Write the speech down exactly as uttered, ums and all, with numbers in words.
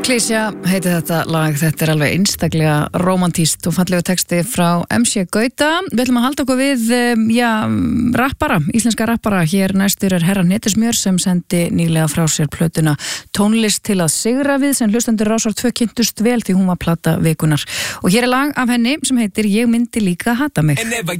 Klísja heiti þetta lag, þetta er alveg einstaklega romantíst og fallegu texti frá M C Gauta. Við ætlum að halda okkur við, já, rappara, íslenska rappara. Hér næstur er herra Hnetusmjör sem sendi nýlega frá sér plötuna Tónlist til að sigra við, sem hlustendur Rásar tvö kynntust vel því hún var plata vikunar. Og hér er lag af henni sem heitir Ég myndi líka hata mig.